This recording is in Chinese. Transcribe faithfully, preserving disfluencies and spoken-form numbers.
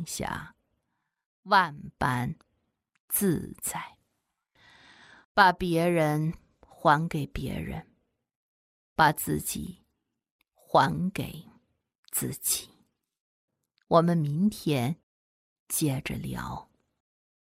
下，万般自在。把别人还给别人，把自己还给自己。我们明天接着聊。